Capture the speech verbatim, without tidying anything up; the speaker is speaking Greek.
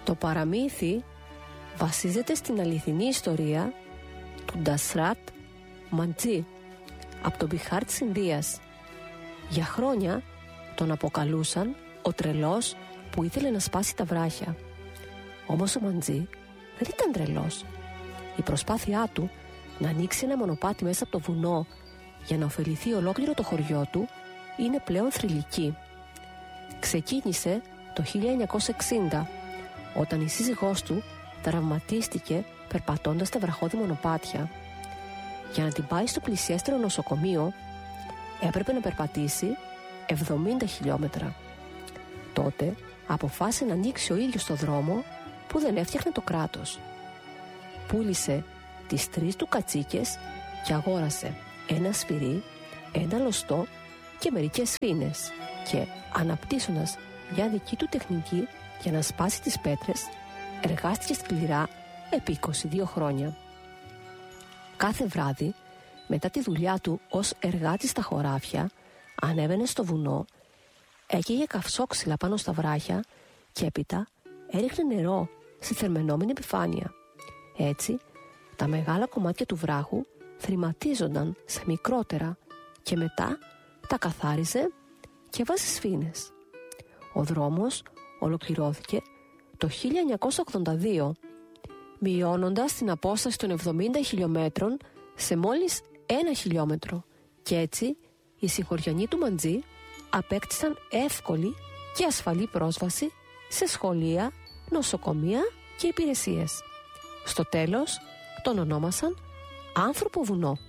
Το παραμύθι βασίζεται στην αληθινή ιστορία του Ντασράτ Μαντζή από τον Μπιχάρ της Ινδίας. Για χρόνια τον αποκαλούσαν ο τρελός που ήθελε να σπάσει τα βράχια. Όμως ο Μαντζή δεν ήταν τρελός. Η προσπάθειά του να ανοίξει ένα μονοπάτι μέσα από το βουνό για να ωφεληθεί ολόκληρο το χωριό του είναι πλέον θρυλική. Ξεκίνησε το χίλια εννιακόσια εξήντα, όταν η σύζυγός του τραυματίστηκε περπατώντας τα βραχώδη μονοπάτια. Για να την πάει στο πλησιέστερο νοσοκομείο έπρεπε να περπατήσει εβδομήντα χιλιόμετρα. Τότε αποφάσισε να ανοίξει ο ίδιος το δρόμο που δεν έφτιαχνε το κράτος. Πούλησε τις τρεις του κατσίκες και αγόρασε ένα σφυρί, ένα λωστό και μερικές σφήνες, και αναπτύσσοντας μια δική του τεχνική για να σπάσει τις πέτρες, εργάστηκε σκληρά επί είκοσι δύο χρόνια. Κάθε βράδυ, μετά τη δουλειά του ως εργάτης στα χωράφια, ανέβαινε στο βουνό, έκαιγε καυσόξυλα πάνω στα βράχια και έπειτα έριχνε νερό στη θερμαινόμενη επιφάνεια. Έτσι, τα μεγάλα κομμάτια του βράχου θρηματίζονταν σε μικρότερα και μετά τα καθάριζε και βάζει σφήνες. Ο δρόμος ολοκληρώθηκε το χίλια εννιακόσια ογδόντα δύο, μειώνοντας την απόσταση των εβδομήντα χιλιόμετρων σε μόλις ένα χιλιόμετρο, και έτσι οι συγχωριανοί του Μαντζή απέκτησαν εύκολη και ασφαλή πρόσβαση σε σχολεία, νοσοκομεία και υπηρεσίες. Στο τέλος τον ονόμασαν άνθρωπο βουνό.